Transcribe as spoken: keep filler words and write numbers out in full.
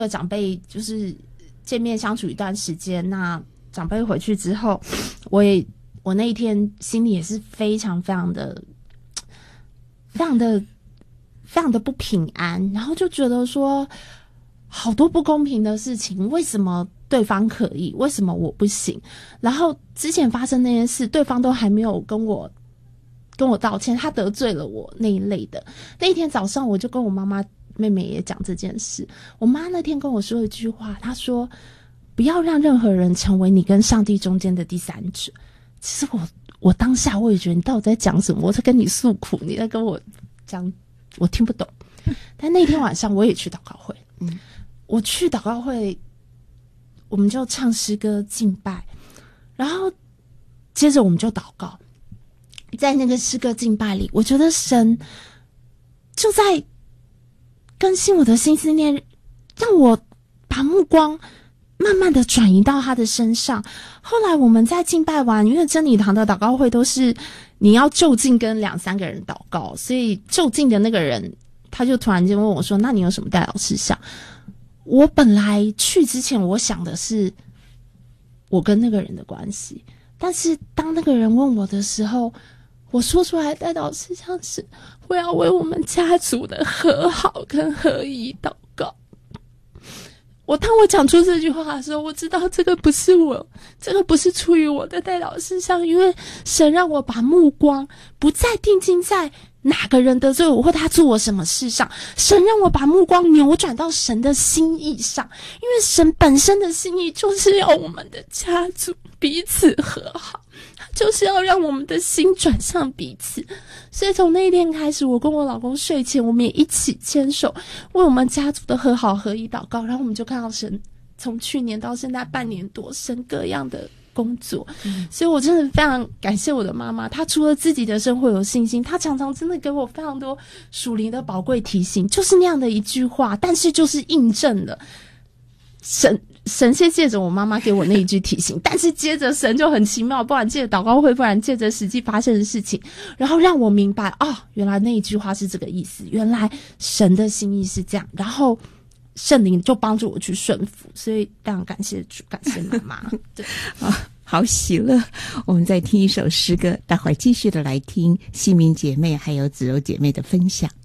长辈就是见面相处一段时间，那长辈回去之后，我也我那一天心里也是非常非常的非常的非常的不平安，然后就觉得说好多不公平的事情，为什么对方可以，为什么我不行？然后之前发生那件事，对方都还没有跟我跟我道歉，他得罪了我那一类的。那一天早上我就跟我妈妈妹妹也讲这件事，我妈那天跟我说一句话，她说不要让任何人成为你跟上帝中间的第三者。其实我我当下我也觉得你到底在讲什么，我在跟你诉苦，你在跟我讲我听不懂。但那天晚上我也去祷告会，嗯，我去祷告会，我们就唱诗歌敬拜，然后接着我们就祷告。在那个诗歌敬拜里，我觉得神就在更新我的心思念，让我把目光慢慢的转移到他的身上。后来我们在敬拜完，因为真理堂的祷告会都是你要就近跟两三个人祷告，所以就近的那个人他就突然间问我说，那你有什么代祷事项？我本来去之前我想的是我跟那个人的关系，但是当那个人问我的时候，我说出来的代祷事项是我要为我们家族的和好跟合一祷告。我当我讲出这句话的时候，我知道这个不是我，这个不是出于我的代祷事项，因为神让我把目光不再定睛在哪个人得罪我或他做我什么事上，神让我把目光扭转到神的心意上，因为神本身的心意就是要我们的家族彼此和好，他就是要让我们的心转向彼此。所以从那一天开始，我跟我老公睡前我们也一起牵手为我们家族的和好合一祷告，然后我们就看到神从去年到现在半年多神各样的工作、嗯、所以我真的非常感谢我的妈妈，她除了自己的生活有信心，她常常真的给我非常多属灵的宝贵提醒，就是那样的一句话，但是就是印证了神神先借着我妈妈给我那一句提醒，但是接着神就很奇妙，不然借着祷告会，不然借着实际发生的事情，然后让我明白哦，原来那一句话是这个意思，原来神的心意是这样，然后圣灵就帮助我去顺服，所以非常感谢主，感谢妈妈。对啊，好喜乐！我们再听一首诗歌，待会儿继续的来听西明姐妹还有子柔姐妹的分享。